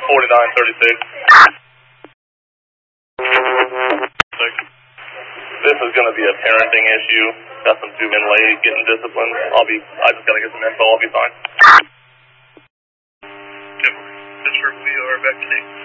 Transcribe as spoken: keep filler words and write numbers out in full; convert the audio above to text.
forty-nine thirty-six. This is going to be a parenting issue. Got some two men late getting disciplined. I'll be, I just got to get some info. I'll be fine. Pittsburgh, we are back to Nate.